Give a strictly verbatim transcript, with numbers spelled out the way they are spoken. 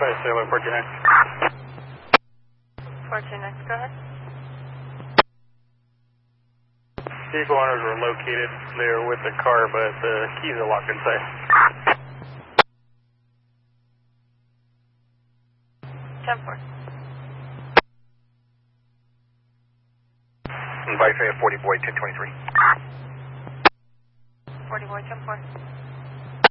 Five Sailor, four two nine. four two nine, go ahead. Vehicle owners were located there with the car, but the keys are locked inside. ten four. Invite forty boy ten twenty-three. forty boy, ten four.